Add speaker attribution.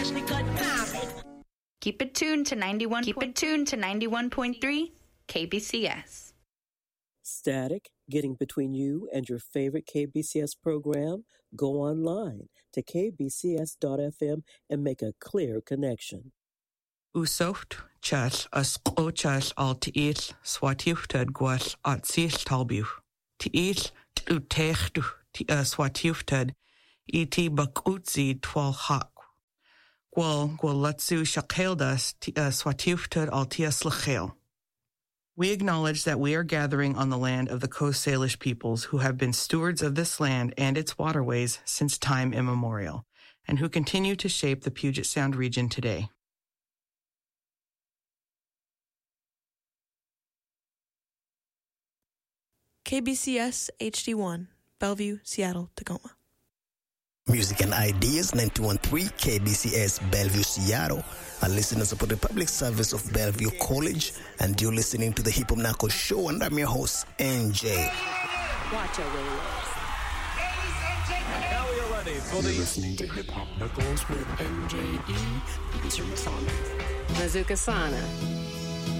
Speaker 1: Keep it tuned to 91.3 KBCS.
Speaker 2: Static, getting between you and your favorite KBCS program? Go online to kbcs.fm and make a clear connection.
Speaker 3: Usoft chas as qochas al tiis swatiuftad guas at sis talbu. Tiis utechtu swatiuftad iti bakutzi twal hak. Gwalutsu shakeldas swatiuftad al tias lachel. We acknowledge that we are gathering on the land of the Coast Salish peoples who have been stewards of this land and its waterways since time immemorial, and who continue to shape the Puget Sound region today.
Speaker 4: KBCS HD1, Bellevue, Seattle, Tacoma.
Speaker 5: Music and Ideas 91.3 KBCS Bellevue, Seattle. Our listeners support the public service of Bellevue College, and you're listening to the Hip Hop Knuckles Show, and I'm your host, NJ.
Speaker 6: Watch your way.
Speaker 7: Now we are ready for the listening to Hip Hop Knuckles with NJE. Bazooka Sana.